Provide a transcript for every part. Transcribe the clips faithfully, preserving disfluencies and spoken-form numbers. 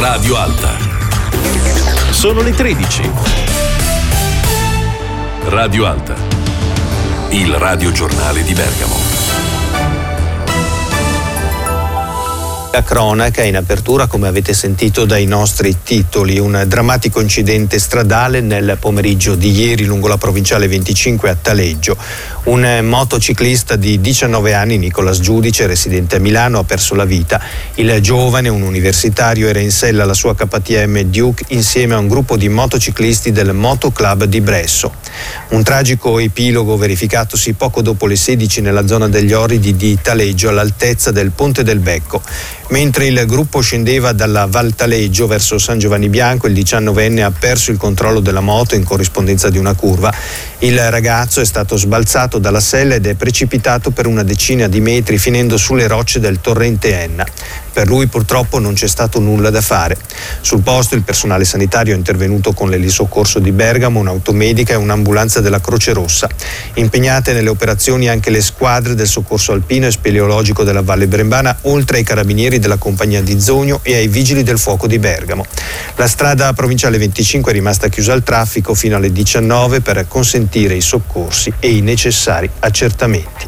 Radio Alta. Sono le tredici. Radio Alta, il radiogiornale di Bergamo. La cronaca in apertura, come avete sentito dai nostri titoli, un drammatico incidente stradale nel pomeriggio di ieri lungo la provinciale venticinque a Taleggio. Un motociclista di diciannove anni, Nicolas Giudice, residente a Milano, ha perso la vita. Il giovane, un universitario, era in sella alla sua K T M Duke insieme a un gruppo di motociclisti del Motoclub di Bresso. Un tragico epilogo verificatosi poco dopo le sedici nella zona degli Oridi di Taleggio, all'altezza del Ponte del Becco. Mentre il gruppo scendeva dalla Val Taleggio verso San Giovanni Bianco, il diciannovenne ha perso il controllo della moto in corrispondenza di una curva. Il ragazzo è stato sbalzato dalla sella ed è precipitato per una decina di metri, finendo sulle rocce del torrente Enna. Per lui purtroppo non c'è stato nulla da fare. Sul posto il personale sanitario è intervenuto con l'elisoccorso di Bergamo, un'automedica e un'ambulanza della Croce Rossa. Impegnate nelle operazioni anche le squadre del soccorso alpino e speleologico della Valle Brembana, oltre ai carabinieri della compagnia di Zogno e ai vigili del fuoco di Bergamo. La strada provinciale venticinque è rimasta chiusa al traffico fino alle diciannove per consentire i soccorsi e i necessari accertamenti.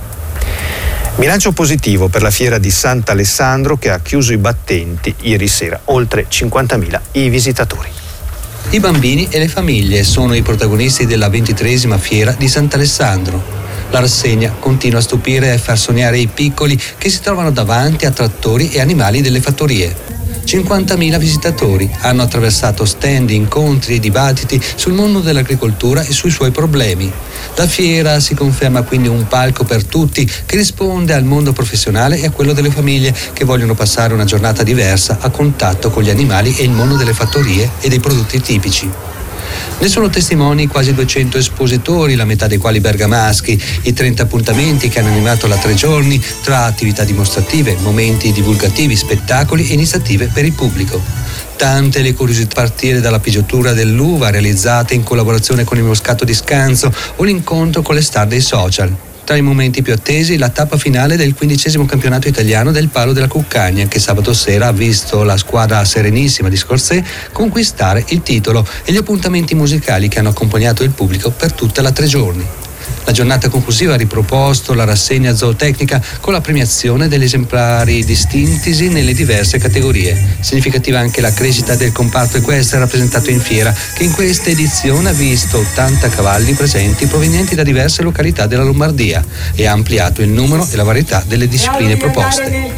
Bilancio positivo per la fiera di Sant'Alessandro, che ha chiuso i battenti ieri sera, oltre cinquantamila i visitatori. I bambini e le famiglie sono i protagonisti della ventitreesima fiera di Sant'Alessandro. La rassegna continua a stupire e a far sognare i piccoli che si trovano davanti a trattori e animali delle fattorie. cinquantamila visitatori hanno attraversato stand, incontri e dibattiti sul mondo dell'agricoltura e sui suoi problemi. La fiera si conferma quindi un palco per tutti che risponde al mondo professionale e a quello delle famiglie che vogliono passare una giornata diversa a contatto con gli animali e il mondo delle fattorie e dei prodotti tipici. Ne sono testimoni quasi duecento espositori, la metà dei quali bergamaschi, i trenta appuntamenti che hanno animato la tre giorni tra attività dimostrative, momenti divulgativi, spettacoli e iniziative per il pubblico. Tante le curiosità, a partire dalla pigiatura dell'uva realizzata in collaborazione con il Moscato di Scanzo o l'incontro con le star dei social. Tra i momenti più attesi, la tappa finale del quindicesimo campionato italiano del palo della Cuccagna, che sabato sera ha visto la squadra serenissima di Scorsese conquistare il titolo, e gli appuntamenti musicali che hanno accompagnato il pubblico per tutta la tre giorni. La giornata conclusiva ha riproposto la rassegna zootecnica con la premiazione degli esemplari distintisi nelle diverse categorie. Significativa anche la crescita del comparto equestre rappresentato in fiera, che in questa edizione ha visto ottanta cavalli presenti provenienti da diverse località della Lombardia e ha ampliato il numero e la varietà delle discipline proposte.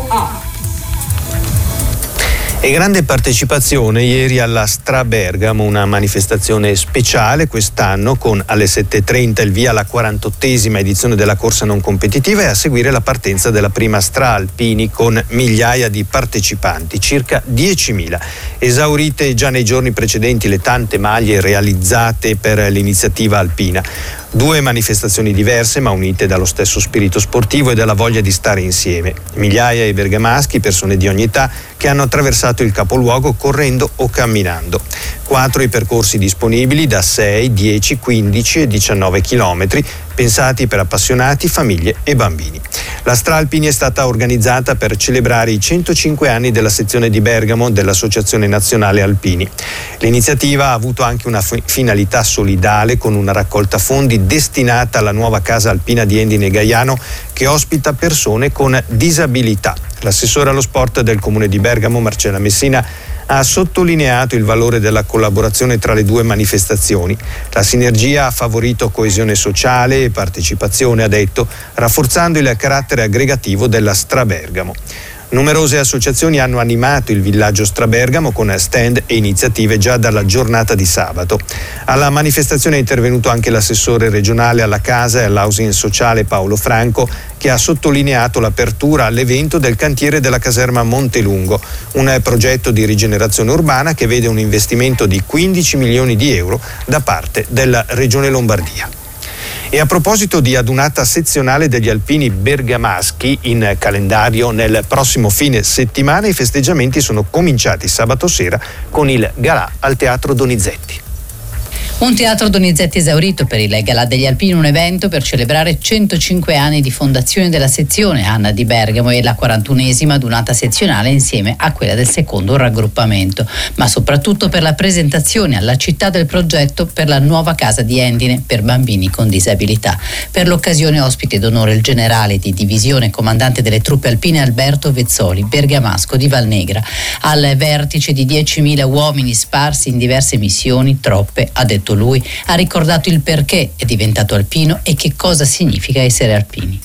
E grande partecipazione ieri alla Stra Bergamo, una manifestazione speciale quest'anno con alle sette e trenta il via alla quarantottesima edizione della corsa non competitiva e a seguire la partenza della prima Stra Alpini con migliaia di partecipanti, circa diecimila. Esaurite già nei giorni precedenti le tante maglie realizzate per l'iniziativa alpina. Due manifestazioni diverse ma unite dallo stesso spirito sportivo e dalla voglia di stare insieme. Migliaia di bergamaschi, persone di ogni età, che hanno attraversato il capoluogo correndo o camminando. Quattro i percorsi disponibili da sei, dieci, quindici e diciannove chilometri, pensati per appassionati, famiglie e bambini. La Stra Alpini è stata organizzata per celebrare i centocinque anni della sezione di Bergamo dell'Associazione Nazionale Alpini. L'iniziativa ha avuto anche una finalità solidale con una raccolta fondi destinata alla nuova casa alpina di Endine Gaiano, che ospita persone con disabilità. L'assessore allo sport del Comune di Bergamo, Marcella Messina, ha sottolineato il valore della collaborazione tra le due manifestazioni. La sinergia ha favorito coesione sociale e partecipazione, ha detto, rafforzando il carattere aggregativo della Stra Bergamo. Numerose associazioni hanno animato il villaggio Stra Bergamo con stand e iniziative già dalla giornata di sabato. Alla manifestazione è intervenuto anche l'assessore regionale alla casa e all'housing sociale Paolo Franco, che ha sottolineato l'apertura all'evento del cantiere della caserma Montelungo, un progetto di rigenerazione urbana che vede un investimento di quindici milioni di euro da parte della Regione Lombardia. E a proposito di adunata sezionale degli alpini bergamaschi in calendario nel prossimo fine settimana, i festeggiamenti sono cominciati sabato sera con il galà al Teatro Donizetti. Un teatro Donizetti esaurito per il Galà degli Alpini, un evento per celebrare centocinque anni di fondazione della sezione Anna di Bergamo e la quarantunesima adunata sezionale insieme a quella del secondo raggruppamento, ma soprattutto per la presentazione alla città del progetto per la nuova casa di Endine per bambini con disabilità. Per l'occasione ospite d'onore il generale di divisione e comandante delle truppe alpine Alberto Vezzoli, bergamasco di Valnegra. Al vertice di diecimila uomini sparsi in diverse missioni, troppe, ha detto lui, ha ricordato il perché è diventato alpino e che cosa significa essere alpini.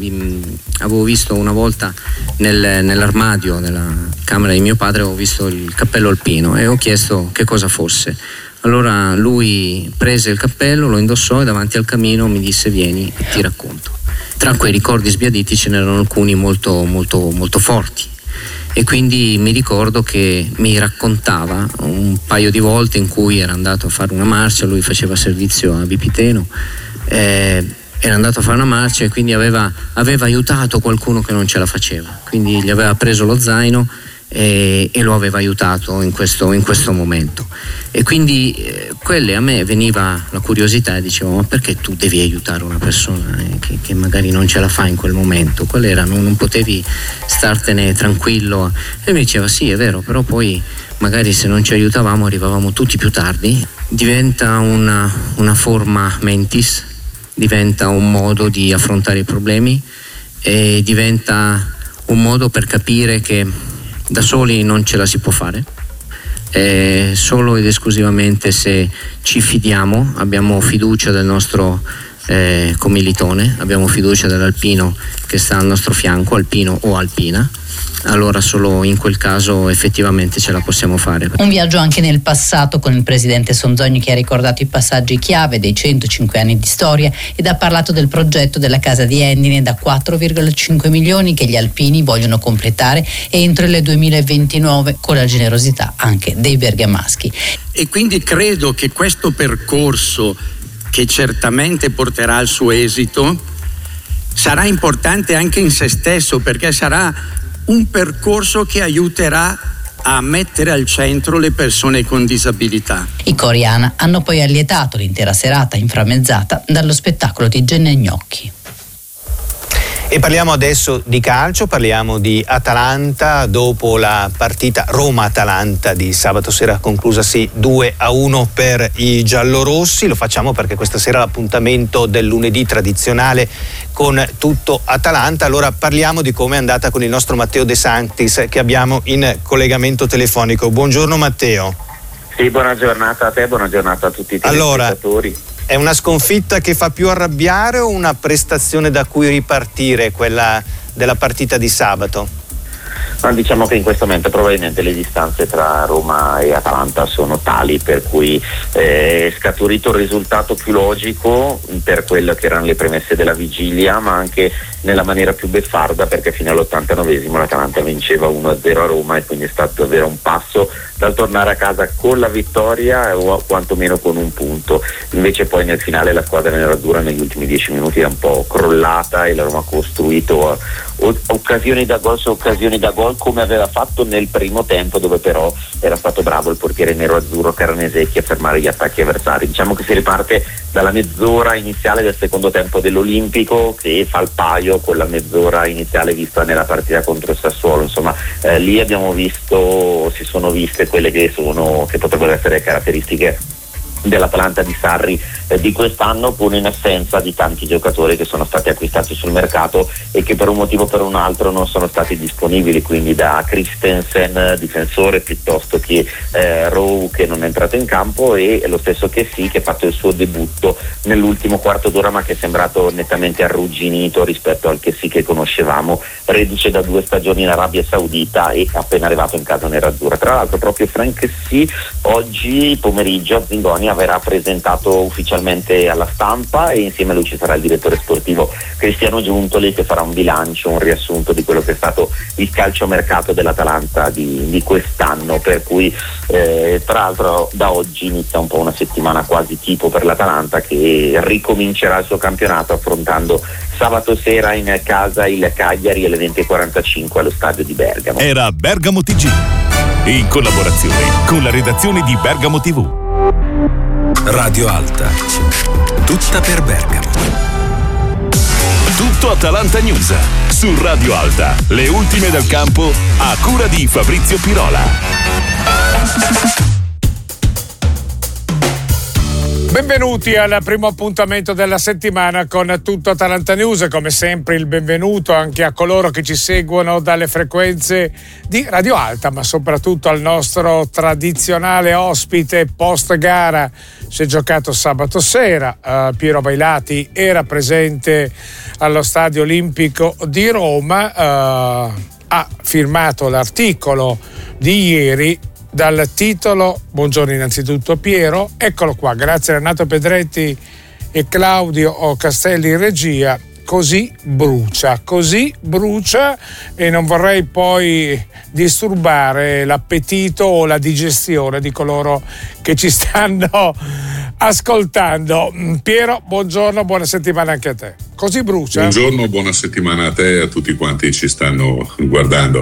Avevo visto una volta nel, nell'armadio della camera di mio padre, avevo visto il cappello alpino e ho chiesto che cosa fosse. Allora lui prese il cappello, lo indossò e davanti al camino mi disse: vieni e ti racconto. Tra quei ricordi sbiaditi ce n'erano alcuni molto molto molto forti. E quindi mi ricordo che mi raccontava un paio di volte in cui era andato a fare una marcia, lui faceva servizio a Vipiteno, eh, era andato a fare una marcia e quindi aveva, aveva aiutato qualcuno che non ce la faceva, quindi gli aveva preso lo zaino e, e lo aveva aiutato in questo, in questo momento. E quindi eh, quelle a me veniva la curiosità e dicevo: ma perché tu devi aiutare una persona eh, che, che magari non ce la fa in quel momento? Qual era? Non, non potevi startene tranquillo? E mi diceva: sì, è vero, però poi magari se non ci aiutavamo arrivavamo tutti più tardi. Diventa una, una forma mentis, diventa un modo di affrontare i problemi e diventa un modo per capire che da soli non ce la si può fare. Eh, solo ed esclusivamente se ci fidiamo, abbiamo fiducia del nostro eh, commilitone, abbiamo fiducia dell'alpino che sta al nostro fianco, alpino o alpina, allora solo in quel caso effettivamente ce la possiamo fare. Un viaggio anche nel passato con il presidente Sonzogni, che ha ricordato i passaggi chiave dei centocinque anni di storia ed ha parlato del progetto della casa di Endine da quattro virgola cinque milioni che gli alpini vogliono completare entro il duemilaventinove, con la generosità anche dei bergamaschi. E quindi credo che questo percorso, che certamente porterà al suo esito, sarà importante anche in se stesso, perché sarà un percorso che aiuterà a mettere al centro le persone con disabilità. I cori ANA hanno poi allietato l'intera serata inframmezzata dallo spettacolo di Genne Gnocchi. E parliamo adesso di calcio, parliamo di Atalanta. Dopo la partita Roma-Atalanta di sabato sera conclusasi due a uno per i giallorossi, lo facciamo perché questa sera l'appuntamento del lunedì tradizionale con tutto Atalanta. Allora parliamo di come è andata con il nostro Matteo De Sanctis, che abbiamo in collegamento telefonico. Buongiorno Matteo. Sì, buona giornata a te, buona giornata a tutti i telespettatori. Allora, è una sconfitta che fa più arrabbiare o una prestazione da cui ripartire, quella della partita di sabato? Ma diciamo che in questo momento probabilmente le distanze tra Roma e Atalanta sono tali per cui eh, è scaturito il risultato più logico per quello che erano le premesse della vigilia, ma anche nella maniera più beffarda, perché fino all'ottantanovesimo l'Atalanta vinceva uno a zero a Roma e quindi è stato davvero un passo dal tornare a casa con la vittoria o quantomeno con un punto. Invece poi nel finale la squadra nerazzurra negli ultimi dieci minuti è un po' crollata e la Roma ha costruito occasioni da gol su occasioni da gol, come aveva fatto nel primo tempo, dove però era stato bravo il portiere nero-azzurro Carnesecchi a fermare gli attacchi avversari. Diciamo che si riparte dalla mezz'ora iniziale del secondo tempo dell'Olimpico, che fa il paio con la mezz'ora iniziale vista nella partita contro il Sassuolo. Insomma, eh, lì abbiamo visto, si sono viste quelle che sono, che potrebbero essere caratteristiche dell'Atalanta di Sarri eh, di quest'anno, pur in assenza di tanti giocatori che sono stati acquistati sul mercato e che per un motivo o per un altro non sono stati disponibili, quindi da Christensen difensore piuttosto che eh, Rowe, che non è entrato in campo, e lo stesso che sì, che ha fatto il suo debutto nell'ultimo quarto d'ora ma che è sembrato nettamente arrugginito rispetto al che sì che conoscevamo, reduce da due stagioni in Arabia Saudita e appena arrivato in casa nerazzurra. Tra l'altro proprio Frank sì oggi pomeriggio a Zingonia verrà presentato ufficialmente alla stampa e insieme a lui ci sarà il direttore sportivo Cristiano Giuntoli, che farà un bilancio, un riassunto di quello che è stato il calciomercato dell'Atalanta di, di quest'anno, per cui eh, tra l'altro da oggi inizia un po' una settimana quasi tipo per l'Atalanta, che ricomincerà il suo campionato affrontando sabato sera in casa il Cagliari alle venti e quarantacinque allo stadio di Bergamo. Era Bergamo T G in collaborazione con la redazione di Bergamo tivù. Radio Alta. Tutta per Bergamo. Tutto Atalanta News su Radio Alta. Le ultime del campo a cura di Fabrizio Pirola. Benvenuti al primo appuntamento della settimana con Tutto Atalanta News. Come sempre il benvenuto anche a coloro che ci seguono dalle frequenze di Radio Alta, ma soprattutto al nostro tradizionale ospite post gara. Si è giocato sabato sera, uh, Piero Bailati era presente allo Stadio Olimpico di Roma, uh, ha firmato l'articolo di ieri dal titolo, buongiorno innanzitutto Piero, eccolo qua, grazie a Renato Pedretti e Claudio Castelli in regia. Così brucia, così brucia, e non vorrei poi disturbare l'appetito o la digestione di coloro che ci stanno ascoltando. Piero, buongiorno, buona settimana anche a te. Così brucia? Buongiorno, buona settimana a te e a tutti quanti ci stanno guardando.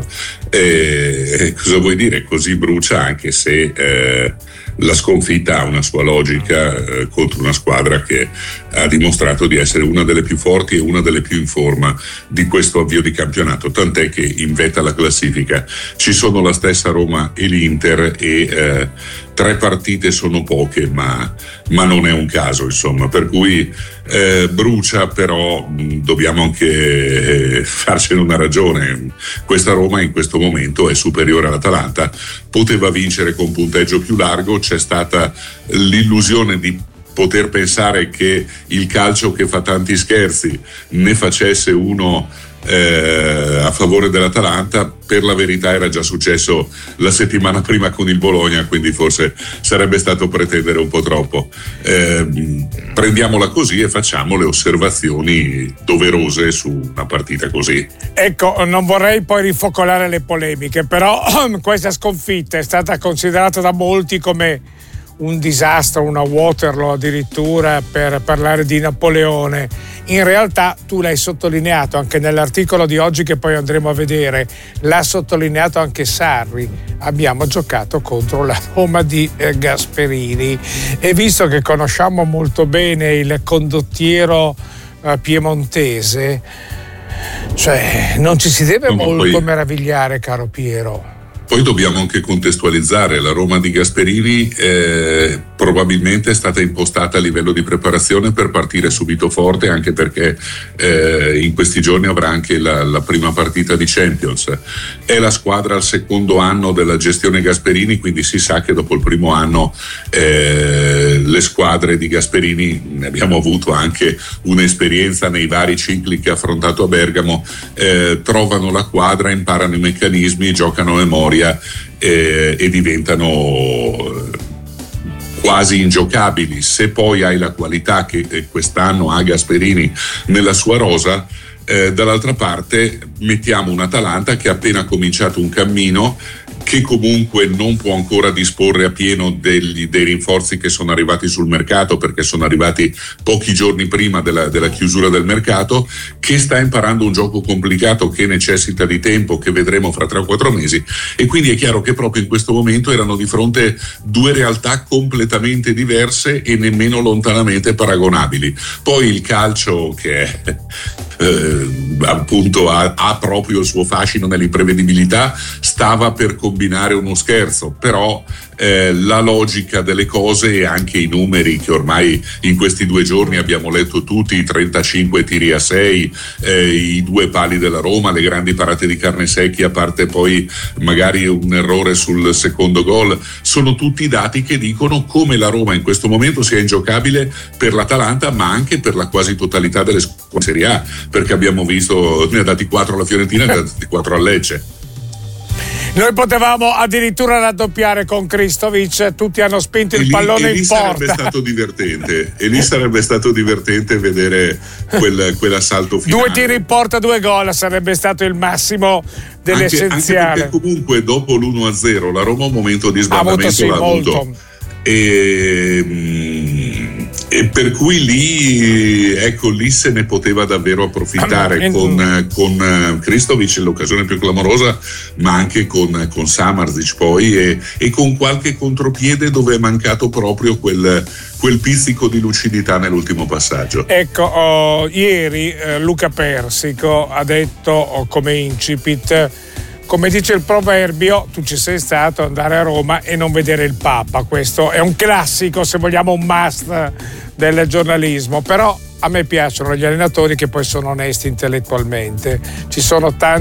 Eh, cosa vuoi dire? Così brucia, anche se eh, la sconfitta ha una sua logica eh, contro una squadra che ha dimostrato di essere una delle più forti e una delle più in forma di questo avvio di campionato, tant'è che in vetta alla classifica ci sono la stessa Roma e l'Inter e eh, tre partite sono poche, ma, ma non è un caso, insomma, per cui eh, brucia, però mh, dobbiamo anche eh, farcene una ragione. Questa Roma in questo momento è superiore all'Atalanta, poteva vincere con punteggio più largo, c'è stata l'illusione di poter pensare che il calcio che fa tanti scherzi ne facesse uno eh, a favore dell'Atalanta. Per la verità era già successo la settimana prima con il Bologna, quindi forse sarebbe stato pretendere un po' troppo. Eh, prendiamola così e facciamo le osservazioni doverose su una partita così. Ecco, non vorrei poi rifocolare le polemiche, però questa sconfitta è stata considerata da molti come un disastro, una Waterloo addirittura, per parlare di Napoleone. In realtà tu l'hai sottolineato anche nell'articolo di oggi che poi andremo a vedere, l'ha sottolineato anche Sarri, abbiamo giocato contro la Roma di eh, Gasperini, e visto che conosciamo molto bene il condottiero eh, piemontese, cioè non ci si deve no, molto poi... meravigliare, caro Piero. Poi dobbiamo anche contestualizzare, la Roma di Gasperini eh, probabilmente è stata impostata a livello di preparazione per partire subito forte, anche perché eh, in questi giorni avrà anche la, la prima partita di Champions. È la squadra al secondo anno della gestione Gasperini, quindi si sa che dopo il primo anno eh, le squadre di Gasperini, ne abbiamo avuto anche un'esperienza nei vari cicli che ha affrontato a Bergamo, eh, trovano la quadra, imparano i meccanismi, giocano a memoria eh, e diventano quasi ingiocabili. Se poi hai la qualità che quest'anno ha Gasperini nella sua rosa, eh, dall'altra parte mettiamo un Atalanta che ha appena cominciato un cammino, che comunque non può ancora disporre a pieno degli, dei rinforzi che sono arrivati sul mercato, perché sono arrivati pochi giorni prima della, della chiusura del mercato, che sta imparando un gioco complicato che necessita di tempo, che vedremo fra tre o quattro mesi, e quindi è chiaro che proprio in questo momento erano di fronte due realtà completamente diverse e nemmeno lontanamente paragonabili. Poi il calcio, che è eh, appunto ha, ha proprio il suo fascino nell'imprevedibilità, stava per combinare uno scherzo, però eh, la logica delle cose e anche i numeri che ormai in questi due giorni abbiamo letto tutti, i trentacinque tiri a sei, eh, i due pali della Roma, le grandi parate di Carnesecchi, a parte poi magari un errore sul secondo gol, sono tutti dati che dicono come la Roma in questo momento sia ingiocabile per l'Atalanta, ma anche per la quasi totalità delle squadre in Serie A, perché abbiamo visto, ne ha dati quattro alla Fiorentina e ne ha dati quattro al Lecce. Noi potevamo addirittura raddoppiare con Kristovic, tutti hanno spinto il lì, pallone in porta. Sarebbe stato divertente, e lì sarebbe stato divertente vedere quel, quell'assalto finale. Due tiri in porta, due gol, sarebbe stato il massimo dell'essenziale. Anche, anche perché comunque dopo l'uno a zero la Roma un momento di sbandamento sì, l'ha molto. avuto. E, mh, E per cui lì, ecco, lì se ne poteva davvero approfittare con, con Kristovic, l'occasione più clamorosa, ma anche con, con Samardžić poi, e, e con qualche contropiede dove è mancato proprio quel, quel pizzico di lucidità nell'ultimo passaggio. Ecco, oh, ieri eh, Luca Persico ha detto oh, come incipit, come dice il proverbio, tu ci sei stato, andare a Roma e non vedere il Papa. Questo è un classico, se vogliamo un must del giornalismo, però a me piacciono gli allenatori che poi sono onesti intellettualmente. Ci sono tanti